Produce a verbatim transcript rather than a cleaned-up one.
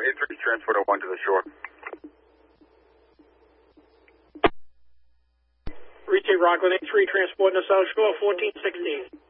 eight three, transport oh one to the shore. Retain Rockland eight three, transport in the South Shore, fourteen sixteen.